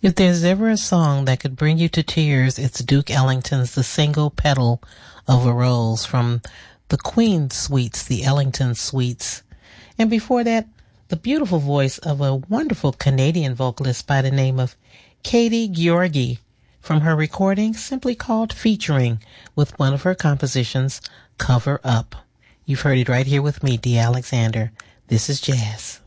If there's ever a song that could bring you to tears, it's Duke Ellington's The Single Petal of a Rose from the Queen Suites, the Ellington Suites. And before that, the beautiful voice of a wonderful Canadian vocalist by the name of Katie Georgi from her recording simply called Featuring with one of her compositions, Cover Up. You've heard it right here with me, Dee Alexander. This is Jazz.